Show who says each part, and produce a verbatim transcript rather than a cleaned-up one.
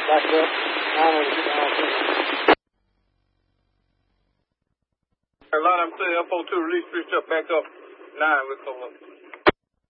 Speaker 1: Back up. nine on the nine.
Speaker 2: Line, I'm saying F O two, release three step back up. nine, we'll come up.